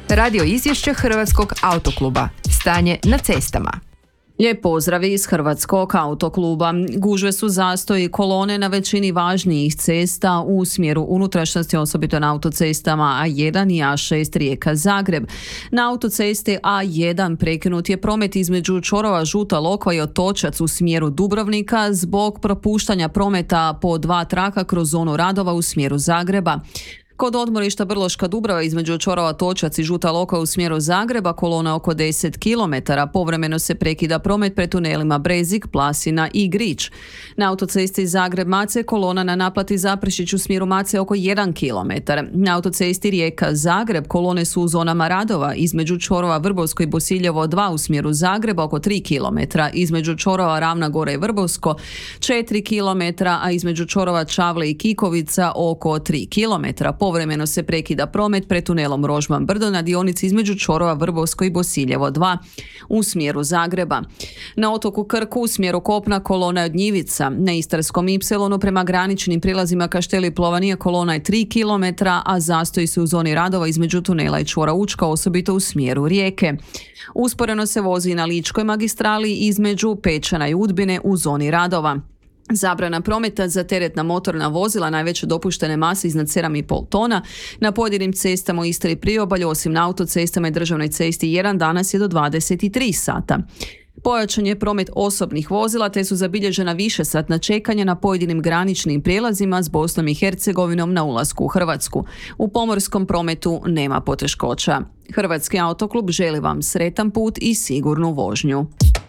Radio izvješće Hrvatskog autokluba. Stanje na cestama. Lijep pozdrav iz Hrvatskog autokluba. Gužve su zastoji kolone na većini važnijih cesta u smjeru unutrašnjosti, osobito na autocestama A1 i A6 Rijeka-Zagreb. Na autocesti A1 prekinut je promet između čvorova Žuta Lokva i Otočac u smjeru Dubrovnika zbog propuštanja prometa po dva traka kroz zonu radova u smjeru Zagreba. Kod odmorišta Brloška Dubrava između čvorova Točac i Žuta Lokva u smjeru Zagreba kolona oko 10 km. Povremeno se prekida promet pred tunelima Brezik, Plasina i Grič. Na autocesti Zagreb-Macelj kolona na naplati Zaprešić u smjeru Macelj oko 1 km. Na autocesti Rijeka-Zagreb kolone su u zonama radova između čvorova Vrbovsko i Bosiljevo 2 u smjeru Zagreba oko 3 km. Između čvorova Ravna Gora i Vrbovsko 4 km, a između čvorova Čavle i Kikovica oko 3 km. Povremeno se prekida promet pred tunelom Rožman Brdo na dionici između čvorova Vrbovsko i Bosiljevo 2 u smjeru Zagreba. Na otoku Krku u smjeru kopna kolona je od Njivica. Na Istarskom Ipsilonu prema graničnim prilazima Kašteli Plovanija kolona je 3 km, a zastoji se u zoni radova između tunela i čvora Učka, osobito u smjeru Rijeke. Usporeno se vozi na Ličkoj magistrali između Pečana i Udbine u zoni radova. Zabrana prometa za teretna motorna vozila najveće dopuštene mase iznad 7,5 tona na pojedinim cestama u Istri i Priobalju, osim na autocestama i državnoj cesti 1 danas je do 23 sata. Pojačan je promet osobnih vozila te su zabilježena višesatna čekanja na pojedinim graničnim prijelazima s Bosnom i Hercegovinom na ulasku u Hrvatsku. U pomorskom prometu nema poteškoća. Hrvatski autoklub želi vam sretan put i sigurnu vožnju.